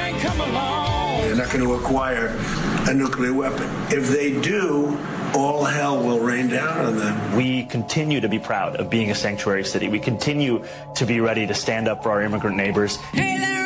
They're not going to acquire a nuclear weapon. If they do, all hell will rain down on them. We continue to be proud of being a sanctuary city. We continue to be ready to stand up for our immigrant neighbors.